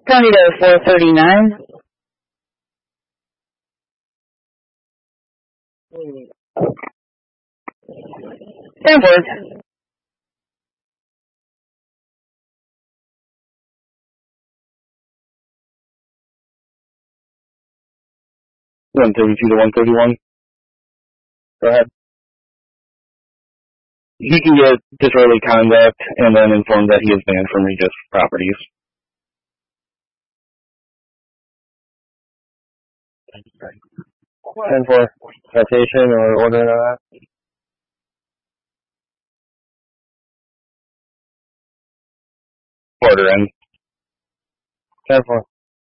County to 439. Stanford. 132 to 131. Go ahead. He can get disorderly conduct and then inform that he is banned from Regis properties. 10-4. Citation or order of that? Order in. 10-4.